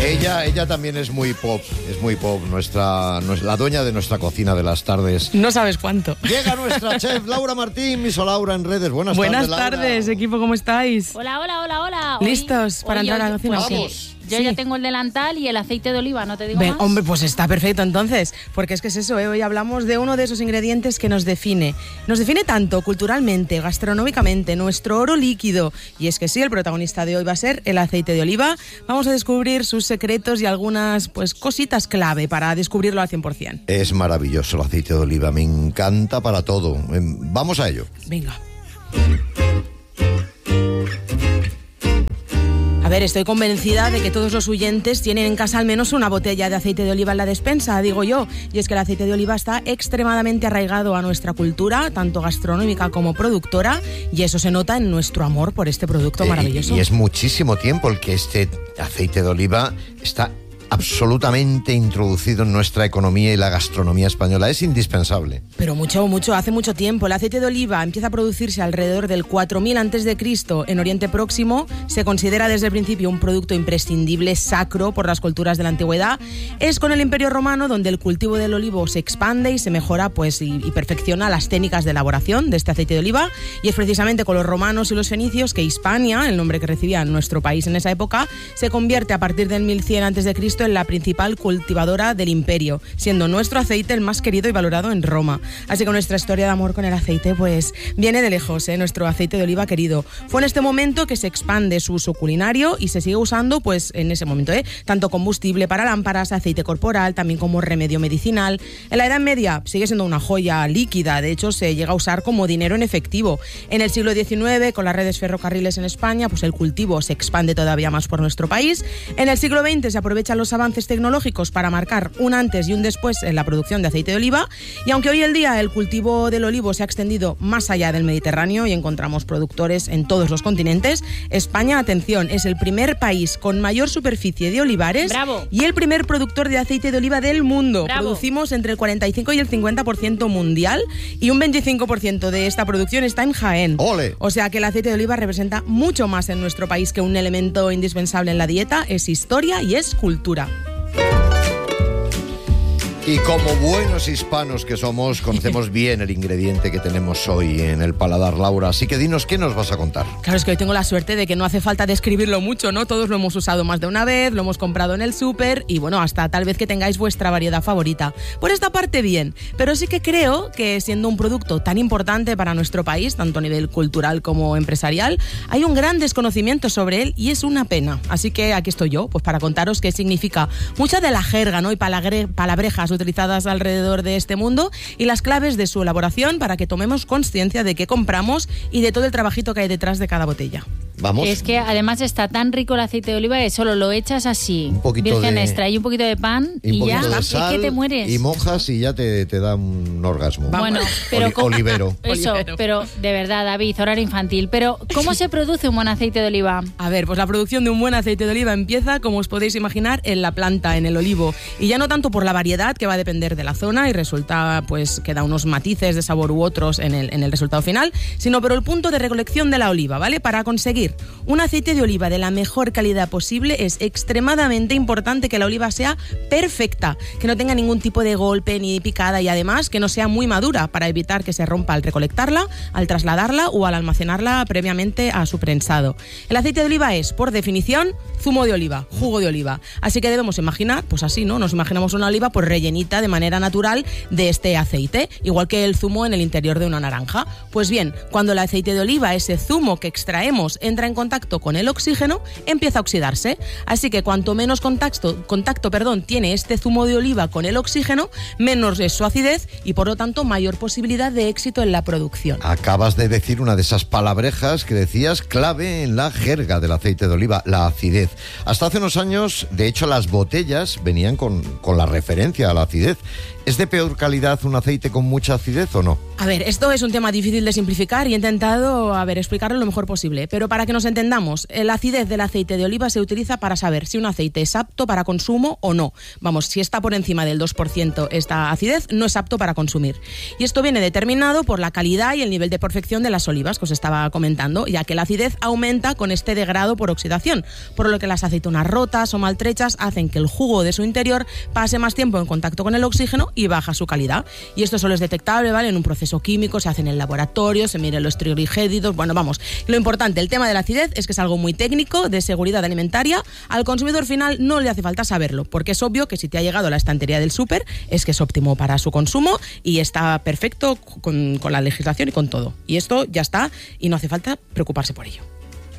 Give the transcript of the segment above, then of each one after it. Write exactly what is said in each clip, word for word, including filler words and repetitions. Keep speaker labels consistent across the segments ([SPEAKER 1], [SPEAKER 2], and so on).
[SPEAKER 1] Ella, ella también es muy pop, es muy pop, nuestra, nuestra, la dueña de nuestra cocina de las tardes.
[SPEAKER 2] No sabes cuánto.
[SPEAKER 1] Llega nuestra chef Laura Martín, Miso Laura en redes. Buenas,
[SPEAKER 2] Buenas
[SPEAKER 1] tardes,
[SPEAKER 2] tardes,
[SPEAKER 1] Laura.
[SPEAKER 2] equipo, ¿cómo estáis?
[SPEAKER 3] Hola, hola, hola, hola. Hoy,
[SPEAKER 2] ¿Listos para
[SPEAKER 3] hoy,
[SPEAKER 2] entrar
[SPEAKER 3] hoy,
[SPEAKER 2] a la cocina?
[SPEAKER 3] Pues,
[SPEAKER 1] Vamos.
[SPEAKER 3] sí. Yo
[SPEAKER 2] Sí.
[SPEAKER 3] ya tengo el delantal y el aceite de oliva, ¿no te digo
[SPEAKER 2] Ven,
[SPEAKER 3] más?
[SPEAKER 2] hombre, pues está perfecto entonces, porque es que es eso, ¿eh? Hoy hablamos de uno de esos ingredientes que nos define. Nos define tanto culturalmente, gastronómicamente, nuestro oro líquido. Y es que sí, el protagonista de hoy va a ser el aceite de oliva. Vamos a descubrir sus secretos y algunas pues cositas clave para descubrirlo al cien por ciento.
[SPEAKER 1] Es maravilloso el aceite de oliva, me encanta para todo. Em, Vamos a ello.
[SPEAKER 2] Venga. A ver, estoy convencida de que todos los oyentes tienen en casa al menos una botella de aceite de oliva en la despensa, digo yo. Y es que el aceite de oliva está extremadamente arraigado a nuestra cultura, tanto gastronómica como productora, y eso se nota en nuestro amor por este producto
[SPEAKER 1] Eh,
[SPEAKER 2] maravilloso.
[SPEAKER 1] Y es muchísimo tiempo el que este aceite de oliva está absolutamente introducido en nuestra economía y la gastronomía española. Es indispensable.
[SPEAKER 2] Pero mucho, mucho, hace mucho tiempo. El aceite de oliva empieza a producirse alrededor del cuatro mil antes de Cristo en Oriente Próximo. Se considera desde el principio un producto imprescindible, sacro por las culturas de la antigüedad. Es con el Imperio Romano donde el cultivo del olivo se expande y se mejora pues, y, y perfecciona las técnicas de elaboración de este aceite de oliva. Y es precisamente con los romanos y los fenicios que Hispania, el nombre que recibía nuestro país en esa época, se convierte a partir del mil cien antes de Cristo en la principal cultivadora del imperio, siendo nuestro aceite el más querido y valorado en Roma. Así que nuestra historia de amor con el aceite pues viene de lejos, ¿eh? Nuestro aceite de oliva querido. Fue en este momento que se expande su uso culinario y se sigue usando pues en ese momento, ¿eh? Tanto combustible para lámparas, aceite corporal, también como remedio medicinal. En la Edad Media sigue siendo una joya líquida, de hecho se llega a usar como dinero en efectivo. En el siglo diecinueve, con las redes ferrocarriles en España, pues el cultivo se expande todavía más por nuestro país. En el siglo veinte se aprovechan los avances tecnológicos para marcar un antes y un después en la producción de aceite de oliva, y aunque hoy en día el cultivo del olivo se ha extendido más allá del Mediterráneo y encontramos productores en todos los continentes, España, atención, es el primer país con mayor superficie de olivares.
[SPEAKER 3] ¡Bravo!
[SPEAKER 2] Y el primer productor de aceite de oliva del mundo.
[SPEAKER 3] ¡Bravo!
[SPEAKER 2] Producimos entre el cuarenta y cinco y el cincuenta por ciento mundial, y un veinticinco por ciento de esta producción está en Jaén.
[SPEAKER 1] ¡Ole!
[SPEAKER 2] O sea que el aceite de oliva representa mucho más en nuestro país que un elemento indispensable en la dieta, es historia y es cultura.
[SPEAKER 1] Y como buenos hispanos que somos, conocemos bien el ingrediente que tenemos hoy en el paladar, Laura. Así que dinos, ¿qué nos vas a contar?
[SPEAKER 2] Claro, es que hoy tengo la suerte de que no hace falta describirlo mucho, ¿no? Todos lo hemos usado más de una vez, lo hemos comprado en el súper y, bueno, hasta tal vez que tengáis vuestra variedad favorita. Por esta parte, bien. Pero sí que creo que siendo un producto tan importante para nuestro país, tanto a nivel cultural como empresarial, hay un gran desconocimiento sobre él y es una pena. Así que aquí estoy yo, pues para contaros qué significa mucha de la jerga, ¿no? Y palagre- palabrejas utilizadas alrededor de este mundo y las claves de su elaboración para que tomemos conciencia de qué compramos y de todo el trabajito que hay detrás de cada botella.
[SPEAKER 1] Vamos.
[SPEAKER 3] Es que además está tan rico el aceite de oliva que solo lo echas así,
[SPEAKER 1] Un poquito
[SPEAKER 3] virgen
[SPEAKER 1] de-
[SPEAKER 3] extra y un poquito de pan
[SPEAKER 1] Y un
[SPEAKER 3] y, ya,
[SPEAKER 1] poquito de
[SPEAKER 3] es
[SPEAKER 1] sal
[SPEAKER 3] que te mueres.
[SPEAKER 1] y mojas y ya te, te da un orgasmo.
[SPEAKER 3] Bueno, pero
[SPEAKER 1] Oli-
[SPEAKER 3] ¿cómo-
[SPEAKER 1] olivero.
[SPEAKER 3] Eso,
[SPEAKER 2] Olivero.
[SPEAKER 3] pero de verdad, David, horario infantil. Pero, ¿cómo se produce un buen aceite de oliva?
[SPEAKER 2] A ver, pues la producción de un buen aceite de oliva empieza, como os podéis imaginar, en la planta, en el olivo. Y ya no tanto por la variedad, que va a depender de la zona y resulta, pues, que da unos matices de sabor u otros en el, en el resultado final, sino por el punto de recolección de la oliva, ¿vale? Para conseguir un aceite de oliva de la mejor calidad posible es extremadamente importante que la oliva sea perfecta, que no tenga ningún tipo de golpe ni picada y además que no sea muy madura para evitar que se rompa al recolectarla, al trasladarla o al almacenarla previamente a su prensado. El aceite de oliva es, por definición, zumo de oliva, jugo de oliva. Así que debemos imaginar, pues así, ¿no? Nos imaginamos una oliva pues rellenita de manera natural de este aceite, igual que el zumo en el interior de una naranja. Pues bien, cuando el aceite de oliva, ese zumo que extraemos, entra en contacto con el oxígeno, empieza a oxidarse. Así que cuanto menos contacto, contacto perdón, tiene este zumo de oliva con el oxígeno, menos es su acidez y por lo tanto mayor posibilidad de éxito en la producción.
[SPEAKER 1] Acabas de decir una de esas palabrejas que decías clave en la jerga del aceite de oliva, la acidez. Hasta hace unos años, de hecho, las botellas venían con, con la referencia a la acidez. ¿Es de peor calidad un aceite con mucha acidez o no?
[SPEAKER 2] A ver, esto es un tema difícil de simplificar y he intentado, a ver, explicarlo lo mejor posible. Pero para que nos entendamos, la acidez del aceite de oliva se utiliza para saber si un aceite es apto para consumo o no. Vamos, si está por encima del dos por ciento esta acidez, no es apto para consumir. Y esto viene determinado por la calidad y el nivel de perfección de las olivas que os estaba comentando, ya que la acidez aumenta con este degrado por oxidación, por lo que las aceitunas rotas o maltrechas hacen que el jugo de su interior pase más tiempo en contacto con el oxígeno y baja su calidad. Y esto solo es detectable, ¿vale?, en un proceso químico, se hace en el laboratorio, se miren los triglicéridos, bueno, vamos. Lo importante, el tema de la acidez, es que es algo muy técnico, de seguridad alimentaria. Al consumidor final no le hace falta saberlo, porque es obvio que si te ha llegado a la estantería del súper, es que es óptimo para su consumo y está perfecto con, con la legislación y con todo. Y esto ya está y no hace falta preocuparse por ello.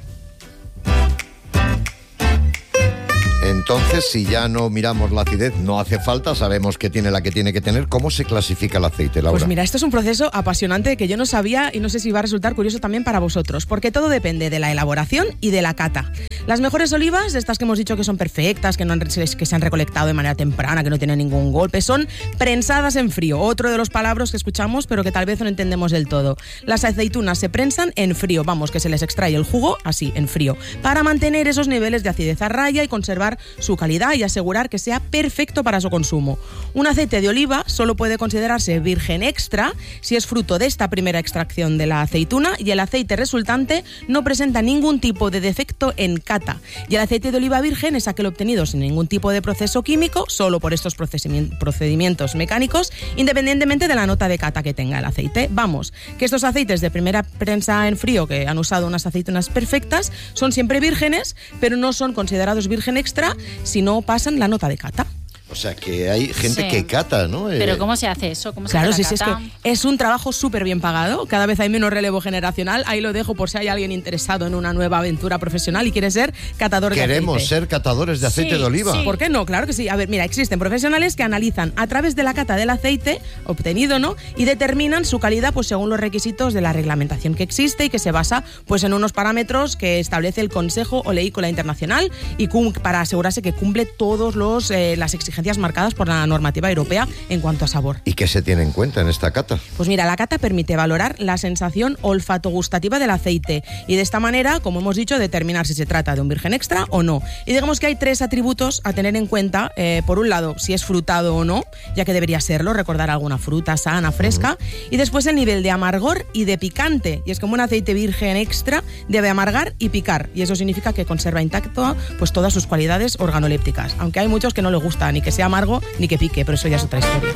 [SPEAKER 1] Entonces, si ya no miramos la acidez, no hace falta, sabemos que tiene la que tiene que tener. ¿Cómo se clasifica el aceite, Laura?
[SPEAKER 2] Pues mira, esto es un proceso apasionante que yo no sabía y no sé si va a resultar curioso también para vosotros, porque todo depende de la elaboración y de la cata. Las mejores olivas, estas que hemos dicho que son perfectas, que, no han, que se han recolectado de manera temprana, que no tienen ningún golpe, son prensadas en frío. Otro de los palabras que escuchamos, pero que tal vez no entendemos del todo. Las aceitunas se prensan en frío, vamos, que se les extrae el jugo así, en frío, para mantener esos niveles de acidez a raya y conservar su calidad y asegurar que sea perfecto para su consumo. Un aceite de oliva solo puede considerarse virgen extra si es fruto de esta primera extracción de la aceituna y el aceite resultante no presenta ningún tipo de defecto en cata. Y el aceite de oliva virgen es aquel obtenido sin ningún tipo de proceso químico, solo por estos procedimientos mecánicos, independientemente de la nota de cata que tenga el aceite. Vamos, que estos aceites de primera prensa en frío, que han usado unas aceitunas perfectas, son siempre vírgenes, pero no son considerados virgen extra si no pasan la nota de cata.
[SPEAKER 1] O sea, que hay gente
[SPEAKER 3] Sí.
[SPEAKER 1] que cata, ¿no?
[SPEAKER 3] Pero
[SPEAKER 1] Eh,
[SPEAKER 3] ¿cómo se hace eso? ¿Cómo se
[SPEAKER 2] Claro,
[SPEAKER 3] hace
[SPEAKER 2] sí,
[SPEAKER 3] la
[SPEAKER 2] sí, es
[SPEAKER 3] cata?
[SPEAKER 2] que es un trabajo súper bien pagado. Cada vez hay menos relevo generacional. Ahí lo dejo por si hay alguien interesado en una nueva aventura profesional y quiere ser catador de aceite.
[SPEAKER 1] Queremos ser catadores de aceite
[SPEAKER 3] Sí,
[SPEAKER 1] de oliva.
[SPEAKER 3] sí.
[SPEAKER 2] ¿Por qué no? Claro que sí. A ver, mira, existen profesionales que analizan a través de la cata del aceite obtenido, ¿no?, y determinan su calidad pues según los requisitos de la reglamentación que existe y que se basa pues en unos parámetros que establece el Consejo Oleícola Internacional y cum- para asegurarse que cumple todos los eh, las exigencias marcadas por la normativa europea en cuanto a sabor.
[SPEAKER 1] ¿Y qué se tiene en cuenta en esta cata?
[SPEAKER 2] Pues mira, la cata permite valorar la sensación olfato-gustativa del aceite y de esta manera, como hemos dicho, determinar si se trata de un virgen extra o no. Y digamos que hay tres atributos a tener en cuenta. Eh, por un lado, si es frutado o no, ya que debería serlo, recordar alguna fruta sana, fresca. Uh-huh. Y después el nivel de amargor y de picante. Y es como un aceite virgen extra debe amargar y picar. Y eso significa que conserva intacto pues todas sus cualidades organolépticas. Aunque hay muchos que no les gusta ni que sea amargo ni que pique, pero eso ya es otra historia.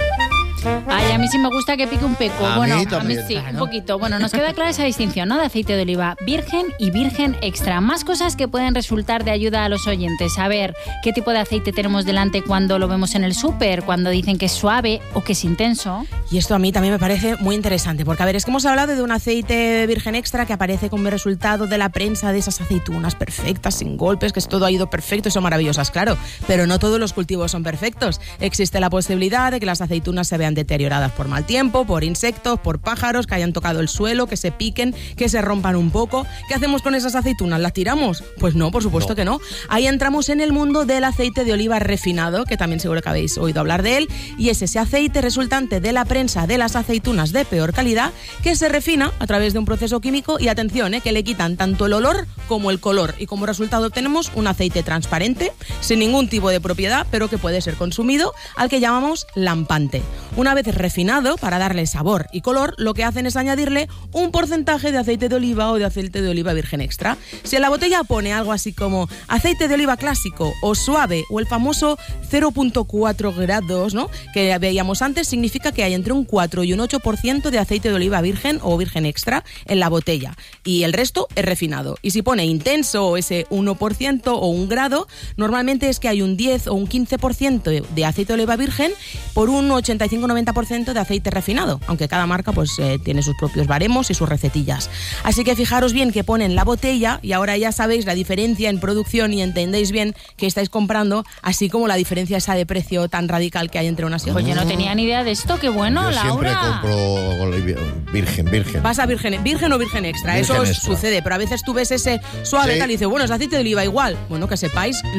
[SPEAKER 3] Ay, a mí sí me gusta que pique un peco.
[SPEAKER 1] A
[SPEAKER 3] bueno,
[SPEAKER 1] mí
[SPEAKER 3] a mí
[SPEAKER 1] también.
[SPEAKER 3] sí,
[SPEAKER 2] Claro.
[SPEAKER 3] un poquito. Bueno, nos queda clara esa distinción, ¿no?, de aceite de oliva virgen y virgen extra. Más cosas que pueden resultar de ayuda a los oyentes. A ver, ¿qué tipo de aceite tenemos delante cuando lo vemos en el súper? Cuando dicen que es suave o que es intenso.
[SPEAKER 2] Y esto a mí también me parece muy interesante, porque a ver, es que hemos hablado de un aceite virgen extra que aparece como resultado de la prensa de esas aceitunas perfectas, sin golpes, que es todo ha ido perfecto y son maravillosas, claro. Pero no todos los cultivos son perfectos. Existe la posibilidad de que las aceitunas se vean deterioradas por mal tiempo, por insectos, por pájaros que hayan tocado el suelo, que se piquen, que se rompan un poco. ¿Qué hacemos con esas aceitunas? ¿Las tiramos? Pues no, por supuesto
[SPEAKER 1] No.
[SPEAKER 2] que no. Ahí entramos en el mundo del aceite de oliva refinado, que también seguro que habéis oído hablar de él, y es ese aceite resultante de la prensa de las aceitunas de peor calidad que se refina a través de un proceso químico y atención, eh, que le quitan tanto el olor como el color y como resultado obtenemos un aceite transparente, sin ningún tipo de propiedad, pero que puede ser consumido, al que llamamos lampante. Una vez refinado, para darle sabor y color, lo que hacen es añadirle un porcentaje de aceite de oliva o de aceite de oliva virgen extra. Si en la botella pone algo así como aceite de oliva clásico o suave o el famoso cero punto cuatro grados, ¿no?, que veíamos antes, significa que hay entre un cuatro y un ocho por ciento de aceite de oliva virgen o virgen extra en la botella y el resto es refinado. Y si pone intenso o ese uno por ciento o un grado, normalmente es que hay un diez o un quince por ciento de aceite de oliva virgen por un ochenta y cinco a noventa por ciento de aceite refinado, aunque cada marca pues eh, tiene sus propios baremos y sus recetillas. Así que fijaros bien que pone en la botella y ahora ya sabéis la diferencia en producción y entendéis bien que estáis comprando, así como la diferencia esa de precio tan radical que hay entre unas y otras.
[SPEAKER 3] Pues yo no tenía ni idea de esto, qué bueno,
[SPEAKER 1] Yo siempre
[SPEAKER 3] Laura.
[SPEAKER 1] compro oliva- virgen, virgen.
[SPEAKER 2] Vas a virgen, virgen o virgen extra,
[SPEAKER 1] Virgen
[SPEAKER 2] eso
[SPEAKER 1] extra.
[SPEAKER 2] sucede, pero a veces tú ves ese suave
[SPEAKER 1] Sí.
[SPEAKER 2] tal y dices, bueno, es aceite de oliva igual. Bueno, que sepáis lo que es,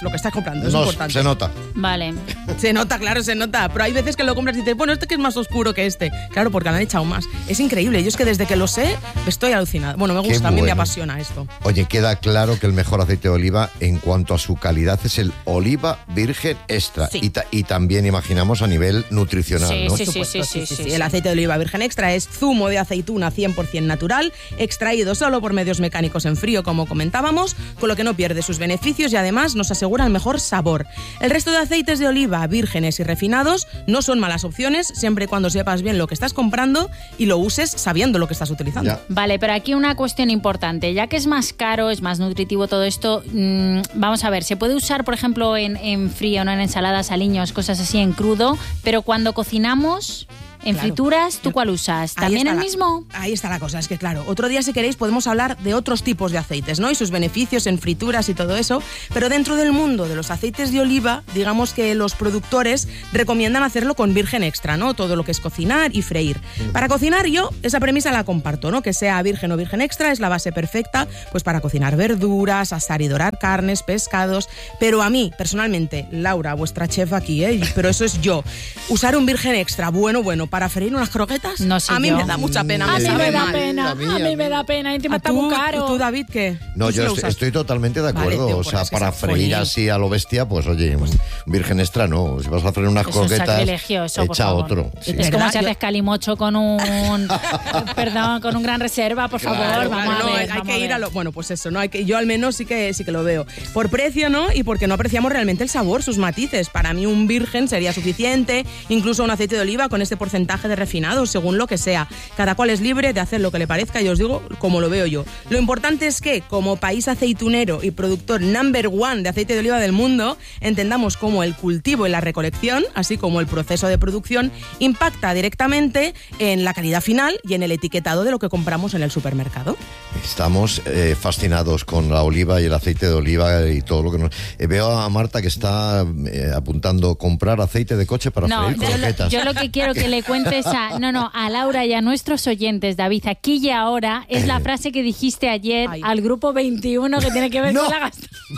[SPEAKER 2] lo que estás comprando, es
[SPEAKER 1] No,
[SPEAKER 2] importante.
[SPEAKER 1] se nota.
[SPEAKER 3] Vale.
[SPEAKER 2] Se nota, claro, se nota. Pero hay veces que lo compras y dices, bueno, este que es más oscuro que este. Claro, porque le han echado más. Es increíble. Yo es que desde que lo sé, estoy alucinada. Bueno, me gusta,
[SPEAKER 1] Qué
[SPEAKER 2] a mí me
[SPEAKER 1] bueno.
[SPEAKER 2] apasiona esto.
[SPEAKER 1] Oye, queda claro que el mejor aceite de oliva en cuanto a su calidad es el oliva virgen extra.
[SPEAKER 2] Sí.
[SPEAKER 1] Y, ta- y también imaginamos a nivel nutricional,
[SPEAKER 3] Sí,
[SPEAKER 1] ¿no?
[SPEAKER 3] sí, sí,
[SPEAKER 2] Supuesto,
[SPEAKER 3] sí, sí, sí,
[SPEAKER 2] El aceite de oliva virgen extra es zumo de aceituna cien por ciento natural, extraído solo por medios mecánicos en frío, como comentábamos, con lo que no pierde sus beneficios y además nos asegura el mejor sabor. El resto de aceites de oliva vírgenes y refinados no son malas opciones, siempre y cuando sepas bien lo que estás comprando y lo uses sabiendo lo que estás utilizando.
[SPEAKER 1] Ya.
[SPEAKER 3] Vale, pero aquí una cuestión importante. Ya que es más caro, es más nutritivo todo esto, mmm, vamos a ver, se puede usar, por ejemplo, en, en frío, ¿no? En ensaladas, aliños, cosas así, en crudo, pero cuando cocinamos... En
[SPEAKER 2] Claro.
[SPEAKER 3] frituras, ¿tú cuál usas?
[SPEAKER 2] Ahí
[SPEAKER 3] ¿También
[SPEAKER 2] está
[SPEAKER 3] el
[SPEAKER 2] la-
[SPEAKER 3] mismo?
[SPEAKER 2] Ahí está la cosa, es que claro, otro día si queréis podemos hablar de otros tipos de aceites, ¿no? Y sus beneficios en frituras y todo eso, pero dentro del mundo de los aceites de oliva, digamos que los productores recomiendan hacerlo con virgen extra, ¿no? Todo lo que es cocinar y freír. Para cocinar yo esa premisa la comparto, ¿no? Que sea virgen o virgen extra es la base perfecta pues para cocinar verduras, asar y dorar carnes, pescados, pero a mí, personalmente, Laura, vuestra chef aquí, ¿eh? Pero eso es yo. Usar un virgen extra, bueno, bueno, para freír unas croquetas,
[SPEAKER 3] No sé
[SPEAKER 2] a mí
[SPEAKER 3] yo.
[SPEAKER 2] me da mucha pena.
[SPEAKER 3] A mí
[SPEAKER 2] sabe
[SPEAKER 3] me da
[SPEAKER 2] mal.
[SPEAKER 3] pena,
[SPEAKER 1] A mí,
[SPEAKER 3] a
[SPEAKER 1] a
[SPEAKER 3] mí
[SPEAKER 1] mí.
[SPEAKER 3] me da pena, encima
[SPEAKER 2] ¿A
[SPEAKER 3] está
[SPEAKER 2] tú,
[SPEAKER 3] muy caro.
[SPEAKER 2] ¿Y tú, David, qué?
[SPEAKER 1] No,
[SPEAKER 2] ¿Tú sí
[SPEAKER 1] yo
[SPEAKER 2] lo
[SPEAKER 1] est-
[SPEAKER 2] usas?
[SPEAKER 1] estoy totalmente de
[SPEAKER 2] Vale,
[SPEAKER 1] acuerdo.
[SPEAKER 2] tío,
[SPEAKER 1] o
[SPEAKER 2] pues
[SPEAKER 1] sea,
[SPEAKER 2] es que
[SPEAKER 1] para
[SPEAKER 2] esa
[SPEAKER 1] freír
[SPEAKER 2] follín.
[SPEAKER 1] así a lo bestia, pues oye, virgen extra no. Si vas a freír unas
[SPEAKER 3] Eso es
[SPEAKER 1] croquetas,
[SPEAKER 3] sacrilegio, eso, por
[SPEAKER 1] echa
[SPEAKER 3] favor.
[SPEAKER 1] otro. Sí.
[SPEAKER 3] Es
[SPEAKER 2] ¿Verdad?
[SPEAKER 3] como si
[SPEAKER 2] Yo-
[SPEAKER 3] haces calimocho con un... perdón, con un gran reserva, por favor,
[SPEAKER 2] Claro,
[SPEAKER 3] vamos
[SPEAKER 2] claro,
[SPEAKER 3] a
[SPEAKER 2] no,
[SPEAKER 3] ver.
[SPEAKER 2] hay
[SPEAKER 3] vamos
[SPEAKER 2] que
[SPEAKER 3] a
[SPEAKER 2] ir
[SPEAKER 3] ver.
[SPEAKER 2] a lo bueno, pues eso, no hay que yo al menos sí que sí que lo veo. Por precio, ¿no? Y porque no apreciamos realmente el sabor, sus matices. Para mí un virgen sería suficiente, incluso un aceite de oliva con este porcentaje de refinado, según lo que sea. Cada cual es libre de hacer lo que le parezca y os digo como lo veo yo. Lo importante es que como país aceitunero y productor number one de aceite de oliva del mundo, entendamos cómo el cultivo y la recolección, así como el proceso de producción, impacta directamente en la calidad final y en el etiquetado de lo que compramos en el supermercado.
[SPEAKER 1] Estamos eh, fascinados con la oliva y el aceite de oliva y todo lo que nos... Eh, veo a Marta que está eh, apuntando comprar aceite de coche para
[SPEAKER 3] No,
[SPEAKER 1] freír
[SPEAKER 3] yo lo,
[SPEAKER 1] croquetas.
[SPEAKER 3] yo lo que quiero que le cuentes a, no, no, a Laura y a nuestros oyentes, David, aquí y ahora, es la frase que dijiste ayer
[SPEAKER 2] Ay.
[SPEAKER 3] al grupo veintiuno que tiene que ver
[SPEAKER 1] No.
[SPEAKER 3] con la gastronomía.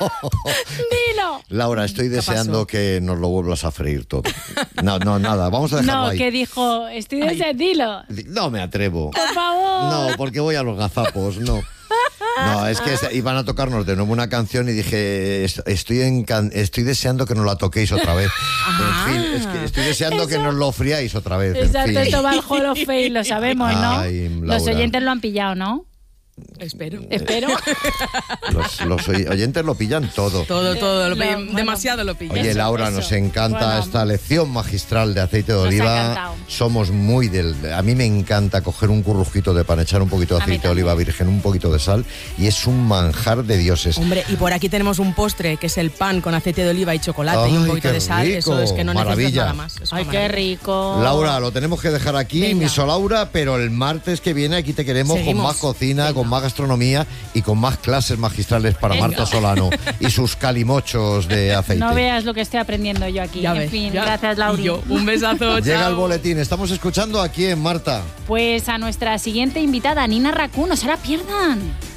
[SPEAKER 3] Dilo.
[SPEAKER 1] Laura, estoy deseando
[SPEAKER 2] pasó?
[SPEAKER 1] que nos lo vuelvas a freír todo. No, no, nada, vamos a dejarlo
[SPEAKER 3] No,
[SPEAKER 1] ahí.
[SPEAKER 3] que dijo, estoy
[SPEAKER 2] Ay.
[SPEAKER 3] de dilo.
[SPEAKER 1] No me atrevo.
[SPEAKER 3] Por favor.
[SPEAKER 1] No, porque voy a los gazapos, no. No, es que es- iban a tocarnos de nuevo una canción y dije, es- estoy en can- estoy deseando que nos la toquéis otra vez. En fin, es que estoy deseando que nos lo friáis otra vez. en
[SPEAKER 3] Exacto,
[SPEAKER 1] fin.
[SPEAKER 3] esto va al Hall of Fame, lo sabemos, ¿no?
[SPEAKER 1] Ay,
[SPEAKER 3] Los
[SPEAKER 1] Laura.
[SPEAKER 3] oyentes lo han pillado, ¿no?
[SPEAKER 2] Espero.
[SPEAKER 3] Espero.
[SPEAKER 1] Los, los oy- oyentes lo pillan todo.
[SPEAKER 2] Todo, todo, lo
[SPEAKER 3] Lo-
[SPEAKER 2] pillan,
[SPEAKER 3] bueno.
[SPEAKER 2] demasiado lo pillan.
[SPEAKER 1] Oye,
[SPEAKER 3] Eso,
[SPEAKER 1] Laura,
[SPEAKER 3] eso.
[SPEAKER 1] nos encanta
[SPEAKER 3] Bueno.
[SPEAKER 1] esta lección magistral de aceite de
[SPEAKER 3] Nos ha
[SPEAKER 1] oliva.
[SPEAKER 3] encantado.
[SPEAKER 1] Somos muy del... A mí me encanta coger un currujito de pan, echar un poquito de
[SPEAKER 3] A mí
[SPEAKER 1] aceite de oliva
[SPEAKER 3] también.
[SPEAKER 1] virgen, un poquito de sal, y es un manjar de dioses.
[SPEAKER 2] Hombre, y por aquí tenemos un postre que es el pan con aceite de oliva y chocolate y un
[SPEAKER 1] Ay,
[SPEAKER 2] poquito
[SPEAKER 1] qué
[SPEAKER 2] de sal.
[SPEAKER 1] rico,
[SPEAKER 2] Eso es que no
[SPEAKER 1] maravilla.
[SPEAKER 2] necesitas nada más. Es una
[SPEAKER 3] Ay, qué
[SPEAKER 2] maravilla.
[SPEAKER 3] rico.
[SPEAKER 1] Laura, lo tenemos que dejar aquí,
[SPEAKER 2] Venga.
[SPEAKER 1] miso Laura, pero el martes que viene aquí te queremos
[SPEAKER 2] Seguimos.
[SPEAKER 1] con más cocina,
[SPEAKER 2] Venga.
[SPEAKER 1] con más gastronomía y con más clases magistrales para
[SPEAKER 3] Venga.
[SPEAKER 1] Marta Solano y sus calimochos de aceite.
[SPEAKER 3] No veas lo que estoy aprendiendo yo aquí.
[SPEAKER 2] Ya
[SPEAKER 3] en
[SPEAKER 2] ves,
[SPEAKER 3] fin,
[SPEAKER 2] ya.
[SPEAKER 3] gracias, Laura.
[SPEAKER 2] Y yo, un besazo.
[SPEAKER 1] Llega
[SPEAKER 2] chao.
[SPEAKER 1] el boletín, estamos escuchando aquí en Marta.
[SPEAKER 3] Pues a nuestra siguiente invitada, Nina Racun, no se la pierdan.